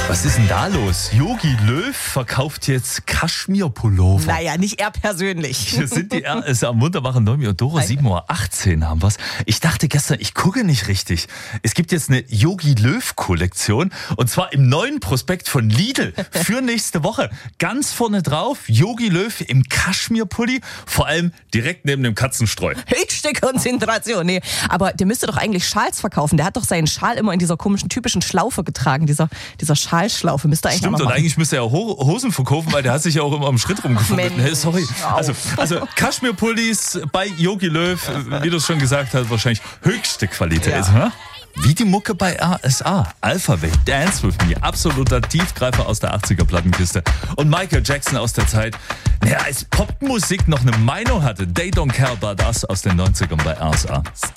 Was ist denn da los? Jogi Löw verkauft jetzt Kaschmir-Pullover. Naja, nicht er persönlich. Hier sind die RS am wunderbaren Dora 7.18 Uhr haben wir's. Ich dachte gestern, ich gucke nicht richtig. Es gibt jetzt eine Jogi Löw-Kollektion und zwar im neuen Prospekt von Lidl für nächste Woche. Ganz vorne drauf Jogi Löw im Kaschmir-Pulli, vor allem direkt neben dem Katzenstreu. Höchste Konzentration. Nee, aber der müsste doch eigentlich Schals verkaufen. Der hat doch seinen Schal immer in dieser komischen, typischen Schlaufe getragen. Dieser Schalschlaufe müsste eigentlich Stimmt, auch noch und machen. eigentlich müsste er Hosen verkaufen, weil der hat sich ja auch immer am Schritt rumgefummelt. Mensch, Hey, sorry. Also Kaschmir-Pullis bei Jogi Löw, wie du es schon gesagt hast, wahrscheinlich höchste Qualität. Ja. Ne? Wie die Mucke bei RSA. Alphaville, Dance With Me, absoluter Tiefgreifer aus der 80er-Plattenkiste. Und Michael Jackson aus der Zeit, als Popmusik noch eine Meinung hatte. They Don't Care About Us aus den 90ern bei RSA.